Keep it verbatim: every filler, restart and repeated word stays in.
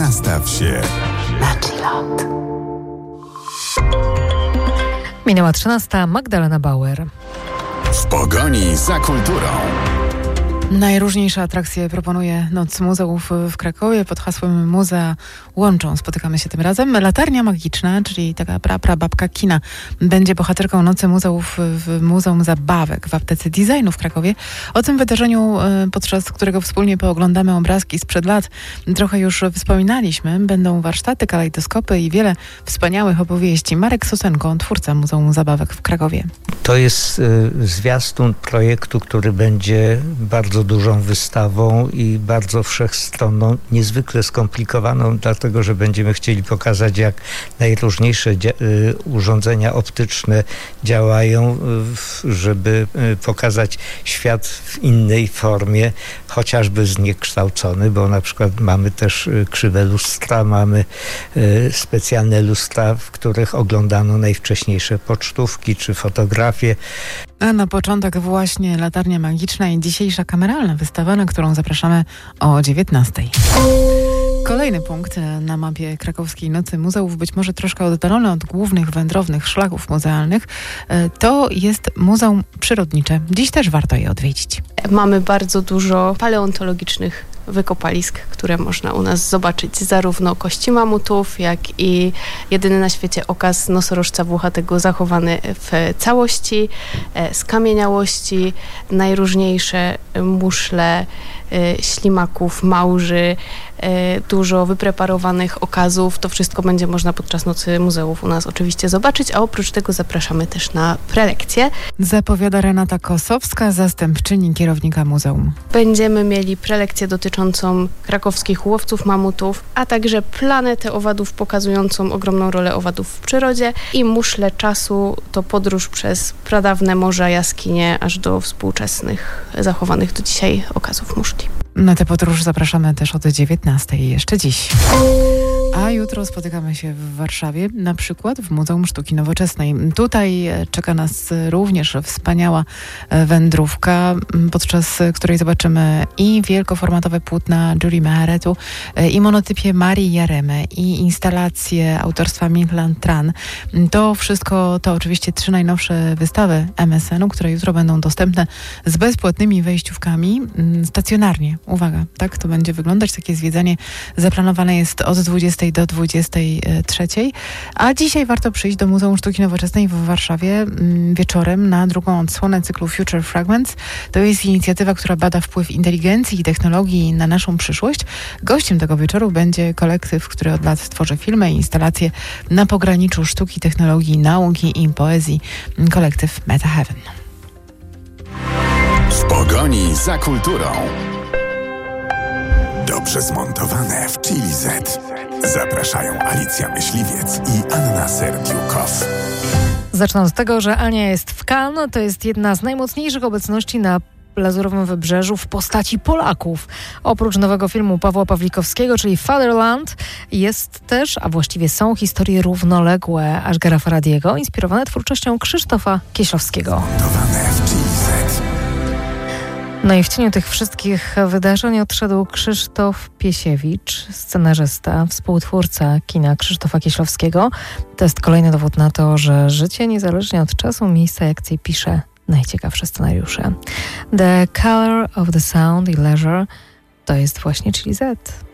Nastaw się na chillot. Minęła trzynasta. Magdalena Bauer. W pogoni za kulturą. Najróżniejsze atrakcje proponuje Noc Muzeów w Krakowie pod hasłem Muzea łączą. Spotykamy się tym razem. Latarnia Magiczna, czyli taka pra, pra babka kina, będzie bohaterką Nocy Muzeów w Muzeum Zabawek w Aptece Designu w Krakowie. O tym wydarzeniu, podczas którego wspólnie pooglądamy obrazki sprzed lat, trochę już wspominaliśmy. Będą warsztaty, kalejdoskopy i wiele wspaniałych opowieści. Marek Sosenko, twórca Muzeum Zabawek w Krakowie. To jest y, zwiastun projektu, który będzie bardzo dużą wystawą i bardzo wszechstronną, niezwykle skomplikowaną, dlatego że będziemy chcieli pokazać, jak najróżniejsze dzia- y, urządzenia optyczne działają, y, żeby y, pokazać świat w innej formie, chociażby zniekształcony, bo na przykład mamy też y, krzywe lustra, mamy y, specjalne lustra, w których oglądano najwcześniejsze pocztówki czy fotografie. A na początek właśnie Latarnia Magiczna i dzisiejsza kameralna wystawa, na którą zapraszamy o dziewiętnastej. Kolejny punkt na mapie krakowskiej Nocy Muzeów, być może troszkę oddalony od głównych wędrownych szlaków muzealnych, to jest Muzeum Przyrodnicze. Dziś też warto je odwiedzić. Mamy bardzo dużo paleontologicznych wykopalisk, które można u nas zobaczyć, zarówno kości mamutów, jak i jedyny na świecie okaz nosorożca włochatego zachowany w całości, skamieniałości, najróżniejsze muszle, ślimaków, małży, dużo wypreparowanych okazów. To wszystko będzie można podczas Nocy Muzeów u nas oczywiście zobaczyć, a oprócz tego zapraszamy też na prelekcje. Zapowiada Renata Kosowska, zastępczyni kierownika muzeum. Będziemy mieli prelekcję dotyczącą krakowskich łowców mamutów, a także planetę owadów pokazującą ogromną rolę owadów w przyrodzie i muszle czasu to podróż przez pradawne morza, jaskinie, aż do współczesnych, zachowanych do dzisiaj okazów muszli. Na tę podróż zapraszamy też od dziewiętnastej jeszcze dziś. A jutro spotykamy się w Warszawie, na przykład w Muzeum Sztuki Nowoczesnej. Tutaj czeka nas również wspaniała wędrówka, podczas której zobaczymy i wielkoformatowe płótna Julie Meharetu, i monotypię Marii Jaremy, i instalacje autorstwa Minglan Tran. To wszystko to oczywiście trzy najnowsze wystawy M S N u, które jutro będą dostępne z bezpłatnymi wejściówkami stacjonarnie. Uwaga, tak to będzie wyglądać. Takie zwiedzanie zaplanowane jest od dwudziestej do dwudziestej trzeciej, a dzisiaj warto przyjść do Muzeum Sztuki Nowoczesnej w Warszawie wieczorem na drugą odsłonę cyklu Future Fragments. To jest inicjatywa, która bada wpływ inteligencji i technologii na naszą przyszłość. Gościem tego wieczoru będzie kolektyw, który od lat tworzy filmy i instalacje na pograniczu sztuki, technologii, nauki i poezji. Kolektyw Meta Heaven. W pogoni za kulturą. Dobrze zmontowane w Chili Z. Zapraszają Alicja Myśliwiec i Anna Serdiukow. Zacznę od tego, że Ania jest w Cannes. To jest jedna z najmocniejszych obecności na Lazurowym Wybrzeżu w postaci Polaków. Oprócz nowego filmu Pawła Pawlikowskiego, czyli Fatherland, jest też, a właściwie są historie równoległe Asghara Farhadiego, inspirowane twórczością Krzysztofa Kieślowskiego. Zmontowane w Chili Z. No i w cieniu tych wszystkich wydarzeń odszedł Krzysztof Piesiewicz, scenarzysta, współtwórca kina Krzysztofa Kieślowskiego. To jest kolejny dowód na to, że życie niezależnie od czasu, miejsca i akcji pisze najciekawsze scenariusze. The Color of the Sound i Leisure to jest właśnie Chili Z.